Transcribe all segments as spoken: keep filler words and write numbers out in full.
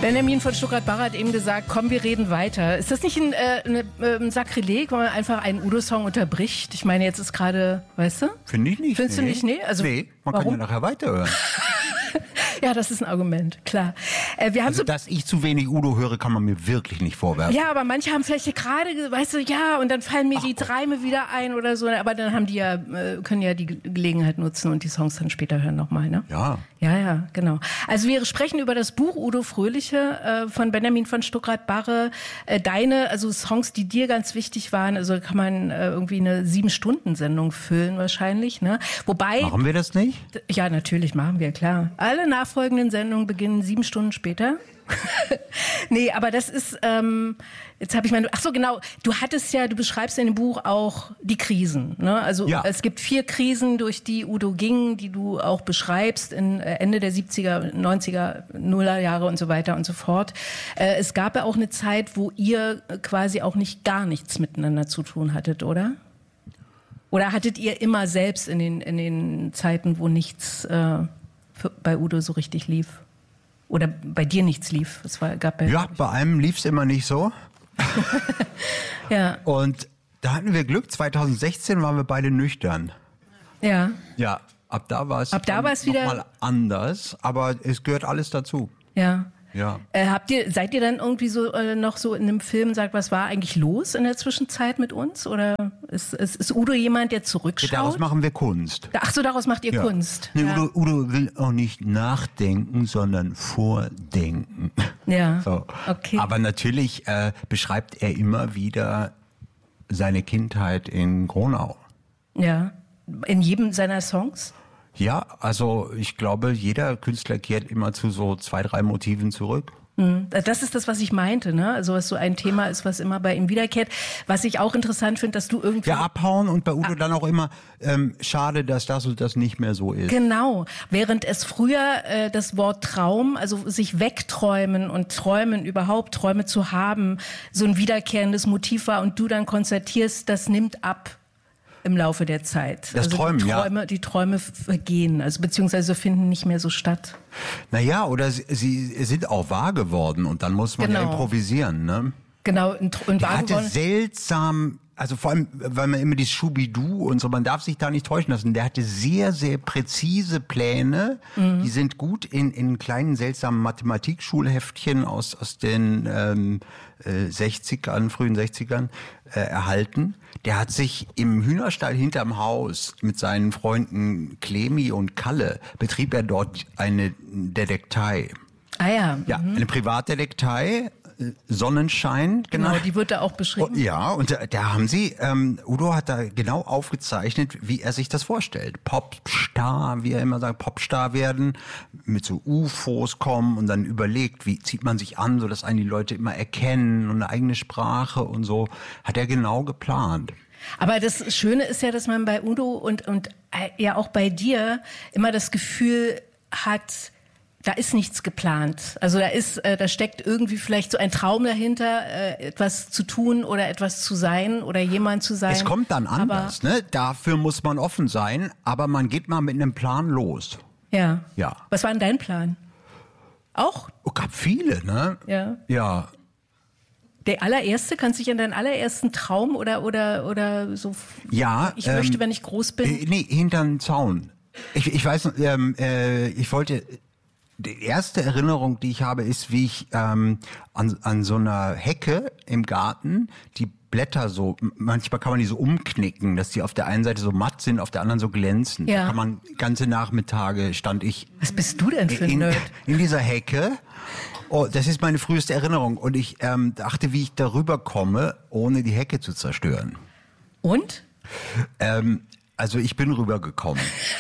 Benjamin von Stuckrad-Barre hat eben gesagt, komm, wir reden weiter. Ist das nicht ein, äh, eine, äh, ein Sakrileg, wenn man einfach einen Udo-Song unterbricht? Ich meine, jetzt ist gerade, weißt du? Finde ich nicht. Findest nee. du nicht? Nee, also, nee man warum? kann ja nachher weiterhören. Ja, das ist ein Argument, klar. Äh, wir haben also, so, dass ich zu wenig Udo höre, kann man mir wirklich nicht vorwerfen. ja, aber manche haben vielleicht gerade, weißt du, ja, und dann fallen mir die Reime wieder ein oder so, aber dann haben die ja, äh, können ja die Gelegenheit nutzen und die Songs dann später hören nochmal, ne? Ja. Ja, ja, genau. Also wir sprechen über das Buch Udo Fröhliche äh, von Benjamin von Stuckrad-Barre. Äh, deine, also Songs, die dir ganz wichtig waren, also kann man äh, irgendwie eine Sieben-Stunden-Sendung füllen wahrscheinlich, ne? Wobei... Machen wir das nicht? Ja, natürlich machen wir, klar. Alle nachfolgenden Sendungen beginnen sieben Stunden später. Nee, aber das ist, ähm, jetzt habe ich meine, ach so, genau, du hattest ja, du beschreibst in dem Buch auch die Krisen, ne? Also ja. Es gibt vier Krisen, durch die Udo ging, die du auch beschreibst in Ende der siebziger, neunziger, Nuller Jahre und so weiter und so fort. Äh, es gab ja auch eine Zeit, wo ihr quasi auch nicht gar nichts miteinander zu tun hattet, oder? Oder hattet ihr immer selbst in den, in den Zeiten, wo nichts äh, für, bei Udo so richtig lief? Oder bei dir nichts lief? Es war, gab ja, ja, bei einem lief es immer nicht so. Ja. Und da hatten wir Glück, zwanzig sechzehn waren wir beide nüchtern. Ja. Ja, ab da war es Ab da war es wieder nochmal anders, aber es gehört alles dazu. Ja. Ja. Äh, habt ihr, seid ihr dann irgendwie so äh, noch so in einem Film sagt, was war eigentlich los in der Zwischenzeit mit uns? Oder ist, ist, ist Udo jemand, der zurückschaut? Daraus machen wir Kunst. Ach so, daraus macht ihr ja. Kunst. Nee, Ja. Udo, Udo will auch nicht nachdenken, sondern vordenken. Ja, So. okay. Aber natürlich äh, beschreibt er immer wieder seine Kindheit in Gronau. Ja. In jedem seiner Songs? Ja, also ich glaube, jeder Künstler kehrt immer zu so zwei, drei Motiven zurück. Das ist das, was ich meinte, ne? Also was so ein Thema ist, was immer bei ihm wiederkehrt. Was ich auch interessant finde, dass du irgendwie... Ja, abhauen und bei Udo dann auch immer, ähm, schade, dass das und das nicht mehr so ist. Genau. Während es früher äh, das Wort Traum, also sich wegträumen und träumen überhaupt, Träume zu haben, so ein wiederkehrendes Motiv war und du dann konstatierst, das nimmt ab im Laufe der Zeit. Das also Träumen, die Träume, ja. Die Träume vergehen, also beziehungsweise finden nicht mehr so statt. Naja, oder sie, sie sind auch wahr geworden und dann muss man Genau. ja improvisieren, ne? Genau. Und, und Der wahr hatte geworden- seltsam, also vor allem, weil man immer dieses Schubidu und so, man darf sich da nicht täuschen lassen. Der hatte sehr, sehr präzise Pläne. Mhm. Die sind gut in, in kleinen, seltsamen Mathematikschulheftchen aus, aus den ähm, äh, sechzigern, frühen sechzigern äh, erhalten. Der hat sich im Hühnerstall hinterm Haus mit seinen Freunden Clemi und Kalle, betrieb er dort eine Detektei. Ah ja. Ja, mhm. eine Privatdetektei, Sonnenschein genannt. Genau, die wird da auch beschrieben. Oh, ja, und da, da haben sie, ähm, Udo hat da genau aufgezeichnet, wie er sich das vorstellt. Popstar, wie er immer sagt, Popstar werden, mit so U F Os kommen und dann überlegt, wie zieht man sich an, sodass einen die Leute immer erkennen und eine eigene Sprache und so. Hat er genau geplant. Aber das Schöne ist ja, dass man bei Udo und, und ja auch bei dir immer das Gefühl hat, da ist nichts geplant. Also da ist, äh, da steckt irgendwie vielleicht so ein Traum dahinter, äh, etwas zu tun oder etwas zu sein oder jemand zu sein. Es kommt dann anders, aber, ne? Dafür muss man offen sein, aber man geht mal mit einem Plan los. Ja. Ja. Was war denn dein Plan? Auch? Oh, gab viele, ne? Ja. Ja. Der allererste, kannst du dich an deinen allerersten Traum oder, oder, oder so? Ja. Ich ähm, möchte, wenn ich groß bin. Äh, nee, hinterm Zaun. Ich, ich weiß, ähm, äh, ich wollte, die erste Erinnerung, die ich habe, ist, wie ich ähm, an, an so einer Hecke im Garten die Blätter so, manchmal kann man die so umknicken, dass die auf der einen Seite so matt sind, auf der anderen so glänzen. Ja. Da kann man ganze Nachmittage stand ich Was bist du denn für ein in, Nerd? in dieser Hecke. Oh, das ist meine früheste Erinnerung. Und ich ähm, dachte, wie ich darüber komme, ohne die Hecke zu zerstören. Und? Ähm, also ich bin rübergekommen.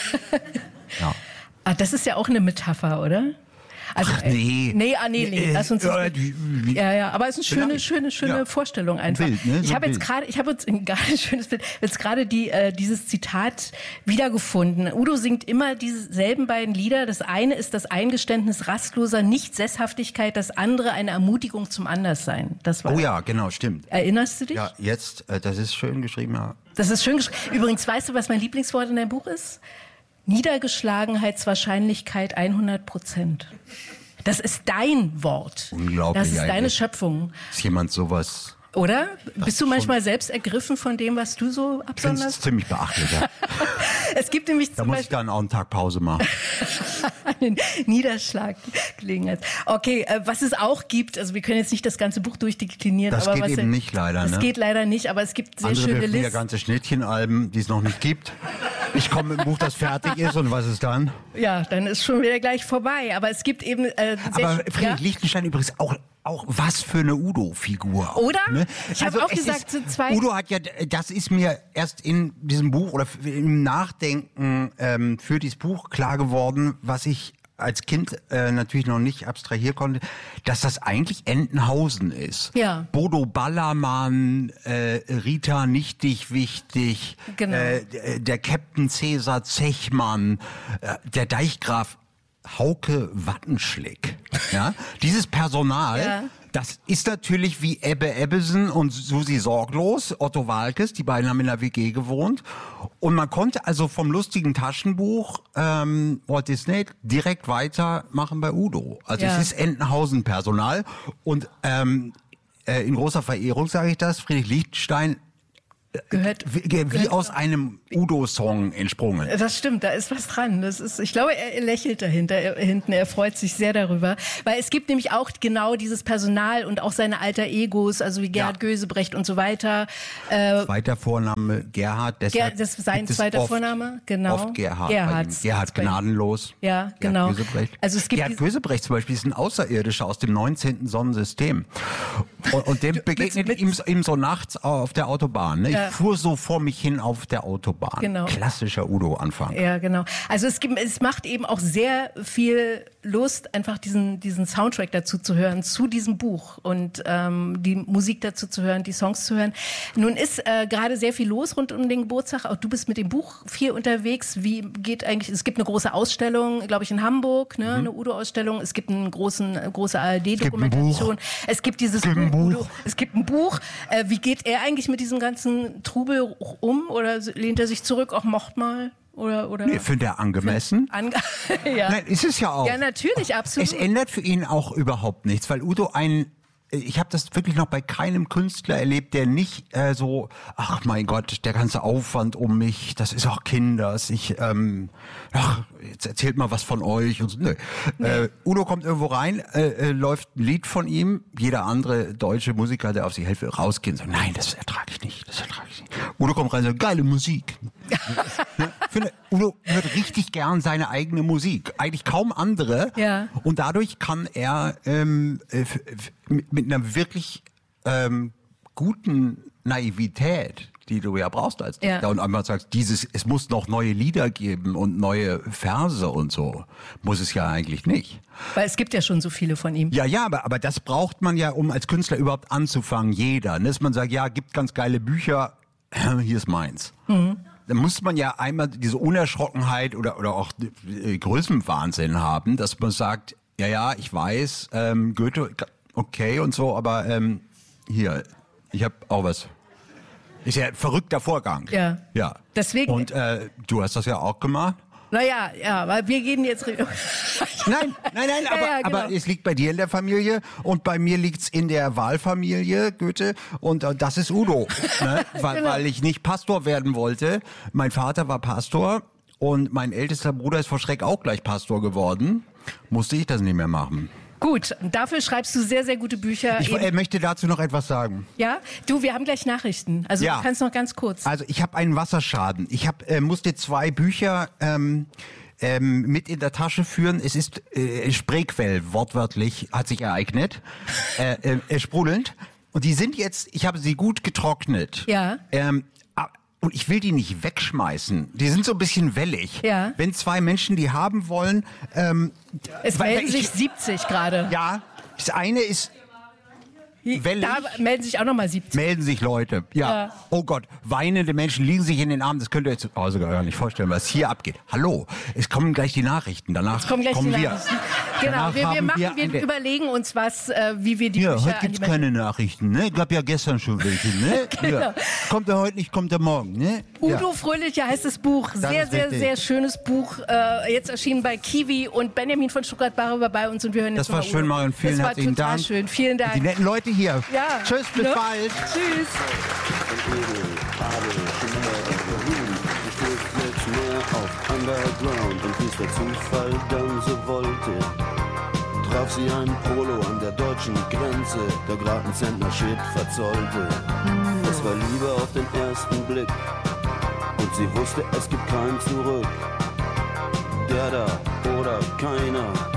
Ja. Ah, das ist ja auch eine Metapher, oder? Also, Ach, nee. Äh, nee, ah, nee, nee. Lass uns das Äh, nicht. Ja, ja, aber es ist eine schöne, schöne, schöne Ja. Vorstellung einfach. Bild, ne? So Ich habe jetzt Bild. gerade, ich habe jetzt ein ganz schönes Bild, jetzt gerade die, äh, dieses Zitat wiedergefunden. Udo singt immer dieselben beiden Lieder. Das eine ist das Eingeständnis rastloser Nichtsesshaftigkeit, das andere eine Ermutigung zum Anderssein. Das war. Oh ja, genau, stimmt. Erinnerst du dich? Ja, jetzt, äh, das ist schön geschrieben, ja. Das ist schön geschrieben. Übrigens, weißt du, was mein Lieblingswort in deinem Buch ist? Niedergeschlagenheitswahrscheinlichkeit hundert Prozent. Das ist dein Wort. Unglaublich. Das ist deine eigentlich. Schöpfung. Ist jemand sowas... Oder? Das Bist du manchmal selbst ergriffen von dem, was du so Ich finde es absonderst? ziemlich beachtlich. Ja. Es gibt nämlich Da zum muss ich Beispiel dann auch einen Tag Pause machen. einen Niederschlaggelegenheit. Okay, äh, was es auch gibt, also wir können jetzt nicht das ganze Buch durchdeklinieren. Das aber geht was eben nicht leider. Das ne? geht leider nicht, aber es gibt sehr Andere schöne dürfen ja Listen. ganze Schnittchenalben, die es noch nicht gibt. Ich komme mit einem Buch, das fertig ist, und was ist dann? Ja, dann ist schon wieder gleich vorbei. Aber es gibt eben äh, sehr Aber schön- Friedrich ja? Lichtenstein übrigens auch, auch was für eine Udo-Figur. Oder? Ne? Ich habe auch es gesagt, ist, so zwei- Udo hat ja, das ist mir erst in diesem Buch oder im Nachdenken ähm, für dieses Buch klar geworden, was ich als Kind äh, natürlich noch nicht abstrahieren konnte, dass das eigentlich Entenhausen ist. Ja. Bodo Ballermann, äh, Rita Nichtig Wichtig, Genau. äh, der Captain Cäsar Zechmann, äh, der Deichgraf Hauke Wattenschlick. Ja? Dieses Personal, Ja. das ist natürlich wie Ebbe Ebbesen und Susi Sorglos, Otto Walkes, die beiden haben in der W G gewohnt. Und man konnte also vom lustigen Taschenbuch ähm, Walt Disney direkt weitermachen bei Udo. Also Ja. es ist Entenhausen-Personal. Und ähm, äh, in großer Verehrung sage ich das, Friedrich Lichtenstein, gehört. wie, wie aus einem Udo-Song entsprungen. Das stimmt, da ist was dran. Das ist, ich glaube, er lächelt dahinter er, hinten, er freut sich sehr darüber. Weil es gibt nämlich auch genau dieses Personal und auch seine alter Egos, also wie Gerhard Ja. Gösebrecht und so weiter. Äh, Zweiter Vorname Gerhard. Ger Deshalb das ist sein gibt es zweiter oft, Vorname, genau. Oft Gerhard. Gerhard. bei ihm. Gerhard gnadenlos. Ja, genau. Gerhard Gösebrecht. Also es gibt Gerhard diese- Gösebrecht zum Beispiel ist ein Außerirdischer aus dem neunzehnten Sonnensystem. Und, und dem begegnet mit- ihm, ihm so nachts auf der Autobahn. Ne? Ja. Ich fuhr so vor mich hin auf der Autobahn. Genau. Klassischer Udo-Anfang. Ja, genau. Also es, gibt, es macht eben auch sehr viel Lust, einfach diesen, diesen Soundtrack dazu zu hören, zu diesem Buch und ähm, die Musik dazu zu hören, die Songs zu hören. Nun ist äh, gerade sehr viel los rund um den Geburtstag. Auch du bist mit dem Buch viel unterwegs. Wie geht eigentlich, es gibt eine große Ausstellung, glaube ich, in Hamburg, ne, eine Udo-Ausstellung. Es gibt einen großen, eine große A R D-Dokumentation. Es gibt dieses gibt ein Buch. Buch. Udo, es gibt ein Buch. Äh, wie geht er eigentlich mit diesem ganzen Trubel um? Oder lehnt er sich zurück, auch mocht mal? Oder, oder? Ich finde er angemessen. Ange ja. Nein, ist es ja auch. Ja, natürlich, absolut. Es ändert für ihn auch überhaupt nichts, weil Udo ein, ich habe das wirklich noch bei keinem Künstler erlebt, der nicht äh, so, ach mein Gott, der ganze Aufwand um mich, das ist auch Kinders, ich, ähm, ach, jetzt erzählt mal was von euch und so. Nö. Nee. Äh, Udo kommt irgendwo rein, äh, äh, läuft ein Lied von ihm, jeder andere deutsche Musiker, der auf sich helfe, rausgehen, so, nein, das ertrage ich nicht, das ertrage ich nicht. Udo kommt rein und sagt, geile Musik. Ne? Finde, Udo hört richtig gern seine eigene Musik. Eigentlich kaum andere. Ja. Und dadurch kann er ähm, äh, f- f- mit, mit einer wirklich ähm, guten Naivität, die du ja brauchst als Dichter, Ja. und einmal sagst, dieses, es muss noch neue Lieder geben und neue Verse und so, muss es ja eigentlich nicht. Weil es gibt ja schon so viele von ihm. Ja, ja, aber, aber das braucht man ja, um als Künstler überhaupt anzufangen, jeder. Ne? Dass man sagt, ja, gibt ganz geile Bücher, hier ist meins. Mhm. Dann muss man ja einmal diese Unerschrockenheit oder, oder auch äh, Größenwahnsinn haben, dass man sagt, ja, ja, ich weiß, ähm, Goethe, okay und so, aber ähm, hier, ich habe auch was. Ist ja ein verrückter Vorgang. Ja. Ja. Deswegen- Und äh, du hast das ja auch gemacht. Naja, ja, weil wir gehen jetzt... Nein, nein, nein, Ja, aber, ja, genau. aber es liegt bei dir in der Familie und bei mir liegt's in der Wahlfamilie, Goethe, und äh, das ist Udo, ne? weil, Genau. weil ich nicht Pastor werden wollte. Mein Vater war Pastor und mein ältester Bruder ist vor Schreck auch gleich Pastor geworden. Musste ich das nicht mehr machen. Gut, dafür schreibst du sehr, sehr gute Bücher. Ich Eben- äh, möchte dazu noch etwas sagen. ja, du, wir haben gleich Nachrichten. Also Ja. du kannst noch ganz kurz. Also ich habe einen Wasserschaden. Ich hab, äh, musste zwei Bücher ähm, ähm, mit in der Tasche führen. Es ist äh, Spreequell, wortwörtlich, hat sich ereignet. äh, äh, äh, sprudelnd. Und die sind jetzt, ich habe sie gut getrocknet. Ja. Ähm, ah, und ich will die nicht wegschmeißen. Die sind so ein bisschen wellig. Ja. Wenn zwei Menschen die haben wollen, ähm, Es weil- melden weil sich ich- siebzig gerade. ja, das eine ist, wellig. Da melden sich auch nochmal siebzig. melden sich Leute. Ja. Ja. Oh Gott, weinende Menschen liegen sich in den Armen. Das könnt ihr euch zu Hause gar nicht vorstellen, was hier abgeht. Hallo, es kommen gleich die Nachrichten. Danach Kommen gleich kommen die wir. Nachrichten. Genau, wir, wir, machen, wir, wir überlegen uns was, äh, wie wir die ja, Bücher... heute gibt es keine Nachrichten, ne? Gab ja gestern schon welche, ne? Genau. Ja. Kommt er heute nicht, kommt er morgen, ne? Udo Ja. Fröhlicher heißt das Buch. Das Sehr, ist sehr, richtig. sehr schönes Buch. Äh, jetzt erschienen bei Kiwi und Benjamin von Stuttgart-Barre war bei uns und wir hören jetzt Das war noch mal schön, Udo. Marion. Vielen das herzlichen war total Dank. schön. Vielen Dank. Die netten Leute hier. Ja. Tschüss, bis Ne? bald. Tschüss. Auf Underground und wie es der Zufall dann so wollte, traf sie einen Polo an der deutschen Grenze, der grad einen Zentner Shit verzollte. Es war Liebe auf den ersten Blick und sie wusste, es gibt kein Zurück. Der da oder keiner